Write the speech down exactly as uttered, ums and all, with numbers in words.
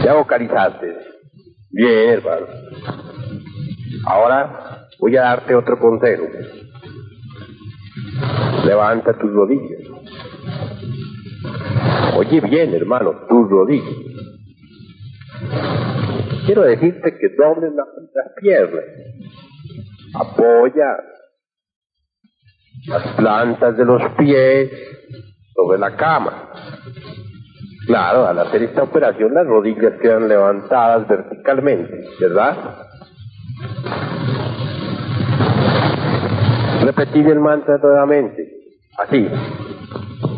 Ya vocalizaste. Bien, hermano. Ahora voy a darte otro consejo. Levanta tus rodillas. Oye bien, hermano, tus rodillas. Quiero decirte que dobles las, las piernas. Apoya las plantas de los pies sobre la cama. Claro, al hacer esta operación las rodillas quedan levantadas verticalmente, ¿verdad? Repetir el mantra nuevamente, así.